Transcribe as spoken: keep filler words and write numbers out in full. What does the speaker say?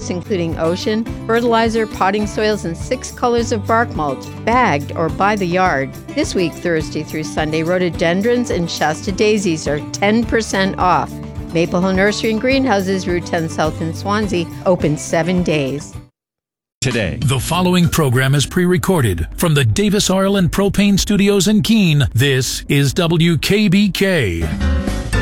products including ocean, fertilizer, potting soils, and six colors of bark mulch, bagged or by the yard. This week, Thursday through Sunday, rhododendrons and Shasta daisies are ten percent off. Maple Hill Nursery and Greenhouses, Route ten South in Swansea, open seven days. Today. The following program is pre-recorded from the Davis Oil and Propane Studios in Keene. This is W K B K.